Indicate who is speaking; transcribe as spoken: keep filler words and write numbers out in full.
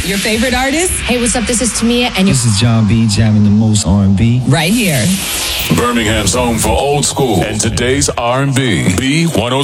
Speaker 1: Your favorite artist?
Speaker 2: Hey, what's up? This is Tamia, and
Speaker 3: this is John B. jamming the most R and B
Speaker 1: right here.
Speaker 4: Birmingham's home for old school and today's R and B. B one oh